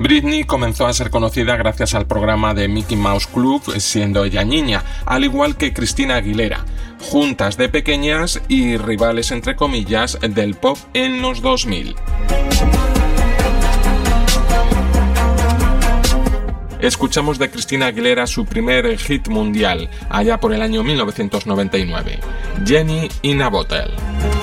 Britney comenzó a ser conocida gracias al programa de Mickey Mouse Club, siendo ella niña, al igual que Christina Aguilera, juntas de pequeñas y rivales entre comillas del pop en los 2000. Escuchamos de Christina Aguilera su primer hit mundial, allá por el año 1999, Jenny in a Bottle.